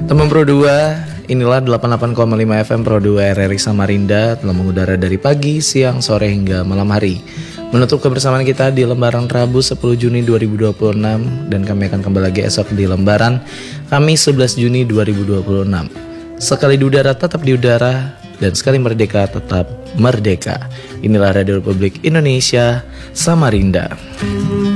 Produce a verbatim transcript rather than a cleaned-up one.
Teman Pro dua, inilah delapan puluh delapan koma lima F M Pro dua R R I Samarinda telah mengudara dari pagi, siang, sore hingga malam hari. Menutup kebersamaan kita di lembaran Rabu sepuluh Juni dua ribu dua puluh enam dan kami akan kembali lagi esok di lembaran Kamis sebelas Juni dua ribu dua puluh enam. Sekali di udara tetap di udara dan sekali merdeka tetap merdeka. Inilah Radio Republik Indonesia Samarinda.